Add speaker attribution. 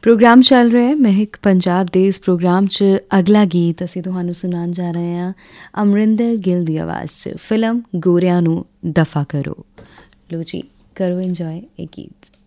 Speaker 1: Programme ਚੱਲ ਰਿਹਾ ਮਹਿਕ ਪੰਜਾਬ ਦੇ। ਇਸ ਪ੍ਰੋਗਰਾਮ 'ਚ ਅਗਲਾ ਗੀਤ ਅਸੀਂ ਤੁਹਾਨੂੰ ਸੁਣਾਉਣ ਜਾ ਰਹੇ ਹਾਂ ਅਮਰਿੰਦਰ ਗਿੱਲ ਦੀ ਆਵਾਜ਼ 'ਚ, ਫਿਲਮ ਗੋਰਿਆਂ ਨੂੰ ਦਫਾ ਕਰੋ। ਲੋ ਜੀ, ਕਰੋ ਇੰਜੋਏ ਇਹ ਗੀਤ।